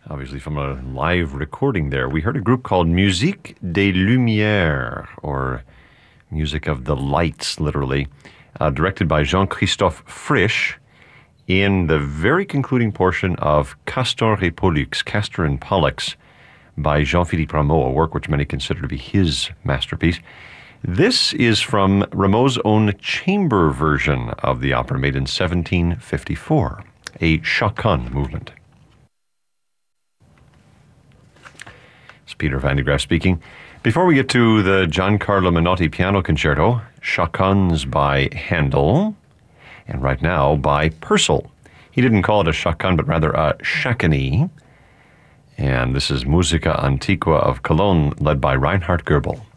Obviously from a live recording there. We heard a group called Musique des Lumières, or Music of the Lights, literally, directed by Jean-Christophe Frisch, in the very concluding portion of Castor et Pollux, Castor and Pollux, by Jean-Philippe Rameau, a work which many consider to be his masterpiece. This is from Rameau's own chamber version of the opera, made in 1754, a chaconne movement. It's Peter Van de Graaff speaking. Before we get to the Giancarlo Menotti Piano Concerto, chaconnes by Handel, and right now by Purcell. He didn't call it a chaconne, but rather a chaconne. And this is Musica Antiqua of Cologne, led by Reinhard Goebel.